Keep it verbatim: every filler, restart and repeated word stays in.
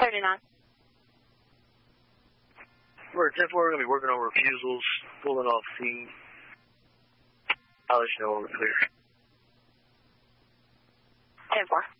thirty-nine. We're at ten four, we're going to be working on refusals, pulling off scene. I'll let you know when we're clear. ten four.